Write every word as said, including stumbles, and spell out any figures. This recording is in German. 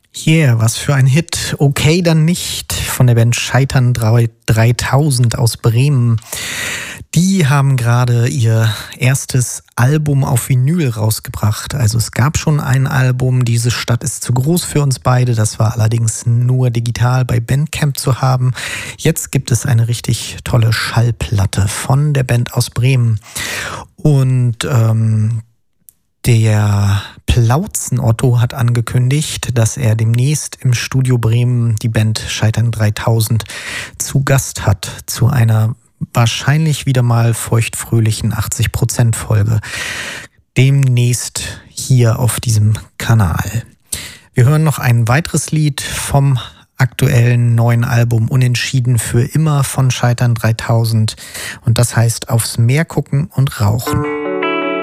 Yeah, was für ein Hit. Okay, dann nicht von der Band Scheitern dreitausend aus Bremen. Die haben gerade ihr erstes Album auf Vinyl rausgebracht. Also es gab schon ein Album, Diese Stadt ist zu groß für uns beide. Das war allerdings nur digital bei Bandcamp zu haben. Jetzt gibt es eine richtig tolle Schallplatte von der Band aus Bremen. Und ähm, der Plauzen Otto hat angekündigt, dass er demnächst im Studio Bremen die Band Scheitern dreitausend zu Gast hat, zu einer wahrscheinlich wieder mal feuchtfröhlichen achtzig Prozent Folge. Demnächst hier auf diesem Kanal. Wir hören noch ein weiteres Lied vom aktuellen neuen Album Unentschieden für immer von Scheitern dreitausend. Und das heißt Aufs Meer gucken und rauchen.